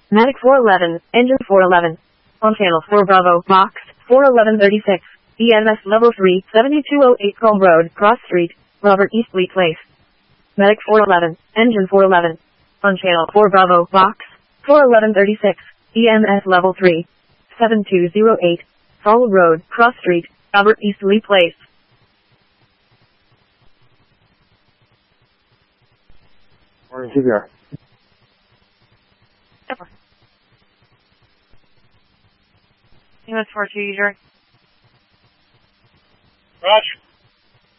Medic 411, engine 411. On channel 4 Bravo, box 41136. EMS level 3, 7208 Combe Road, Cross Street, Robert Eastleigh Place. Medic 411, engine 411. On channel 4 Bravo, box 41136. EMS level 3, 7208, Fall Road, Cross Street, Robert Eastleigh Place. Morning, CPR. EMS 42, user. Roger.